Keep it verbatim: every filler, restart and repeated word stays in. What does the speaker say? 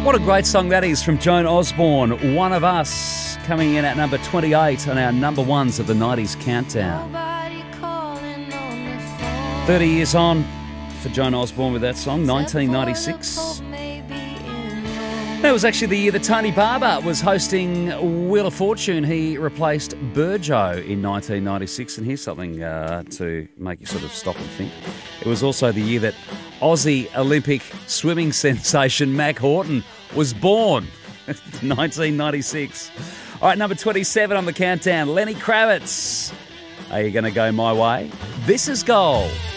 What a great song that is from Joan Osborne. One of Us, coming in at number twenty-eight on our number ones of the nineties countdown. thirty years on for Joan Osborne with that song, nineteen ninety-six. That was actually the year that Tony Barber was hosting Wheel of Fortune. He replaced Burjo in nineteen ninety-six, and here's something uh, to make you sort of stop and think. It was also the year that Aussie Olympic swimming sensation Mac Horton was born, nineteen ninety-six. All right, number twenty-seven on the countdown, Lenny Kravitz. Are you going to go my way? This is Gold.